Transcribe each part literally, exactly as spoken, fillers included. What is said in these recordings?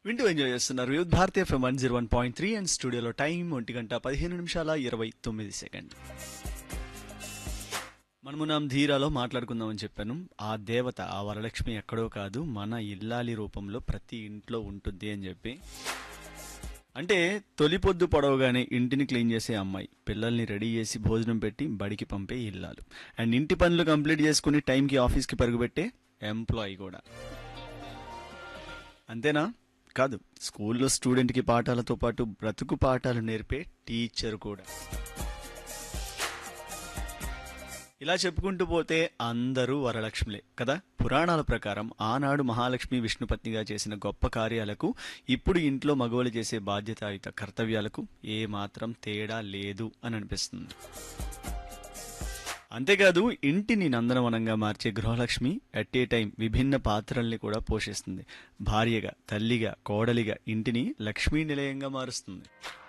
వింటూ ఎంజాయ్ చేస్తున్నారు youth Bharati FM one zero one point three and స్టూడియోలో టైం ఒంటి గంట పదిహేను నిమిషాల ఇరవై తొమ్మిది సెకండ్. మనము నాం ధీరాలో మాట్లాడుకుందామని చెప్పాను. ఆ దేవత ఆ వరలక్ష్మి ఎక్కడో కాదు, మన ఇల్లాలి రూపంలో ప్రతి ఇంట్లో ఉంటుంది అని చెప్పి. అంటే తొలి పొద్దు పొడవగానే ఇంటిని క్లీన్ చేసే అమ్మాయి, పిల్లల్ని రెడీ చేసి భోజనం పెట్టి బడికి పంపే ఇల్లాలు, అండ్ ఇంటి పనులు కంప్లీట్ చేసుకుని టైంకి ఆఫీస్కి పరుగుపెట్టే ఎంప్లాయీ కూడా. అంతేనా? కాదు, స్కూల్లో స్టూడెంట్కి పాఠాలతో పాటు బ్రతుకు పాఠాలు నేర్పే టీచర్ కూడా. ఇలా చెప్పుకుంటూ పోతే అందరూ వరలక్ష్మిలే కదా. పురాణాల ప్రకారం ఆనాడు మహాలక్ష్మి విష్ణుపత్నిగా చేసిన గొప్ప కార్యాలకు ఇప్పుడు ఇంట్లో మగవాళ్ళు చేసే బాధ్యతాయుత కర్తవ్యాలకు ఏ మాత్రం తేడా లేదు అని అనిపిస్తుంది. అంతేకాదు, ఇంటిని నందనవనంగా మార్చే గృహలక్ష్మి ఎట్ ఏ టైం విభిన్న పాత్రల్ని కూడా పోషిస్తుంది. భార్యగా, తల్లిగా, కోడలిగా ఇంటిని లక్ష్మీ నిలయంగా మారుస్తుంది.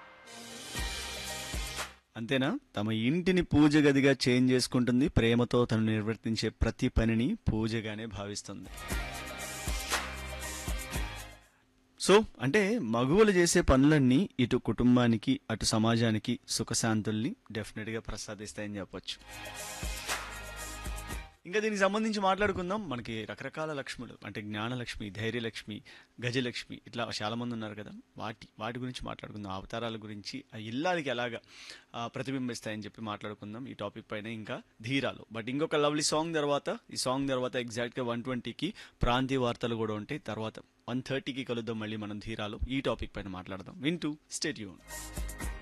అంతేనా, తమ ఇంటిని పూజ గదిగా చేంజ్ చేసుకుంటుంది. ప్రేమతో తను నిర్వర్తించే ప్రతి పనిని పూజగానే భావిస్తుంది. సో అంటే మగువలు చేసే పనులన్నీ ఇటు కుటుంబానికి అటు సమాజానికి సుఖశాంతుల్ని డెఫినెట్గా ప్రసాదిస్తాయని చెప్పొచ్చు. ఇంకా దీనికి సంబంధించి మాట్లాడుకుందాం. మనకి రకరకాల లక్ష్ములు అంటే జ్ఞానలక్ష్మి, ధైర్యలక్ష్మి, గజలక్ష్మి ఇట్లా చాలా మంది ఉన్నారు కదా. వాటి వాటి గురించి మాట్లాడుకుందాం. అవతారాల గురించి, ఆ ఇల్లాలకి ఎలాగా ఆ, ప్రతిబింబిస్తాయని చెప్పి మాట్లాడుకుందాం ఈ టాపిక్ పైన ఇంకా ధీరాలో. బట్ ఇంకొక లవ్లీ సాంగ్ తర్వాత, ఈ సాంగ్ తర్వాత ఎగ్జాక్ట్గా వన్ ట్వంటీకి ప్రాంతీయ వార్తలు కూడా ఉంటాయి. తర్వాత వన్ థర్టీకి కలుద్దాం మళ్ళీ మనం ధీరాలో ఈ టాపిక్ పైన మాట్లాడదాం. వింటూ స్టే ట్యూన్.